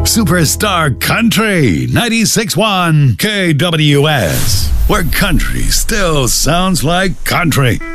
Superstar Country 96.1 KWS, where country still sounds like country.